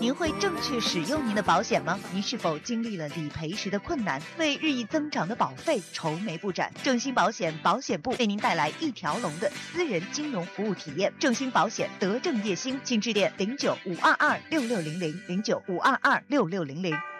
您会正确使用您的保险吗？您是否经历了理赔时的困难，为日益增长的保费愁眉不展？正兴保险保险部为您带来一条龙的私人金融服务体验。正兴保险德政叶兴，请致电09-522-6600 09-522-6600。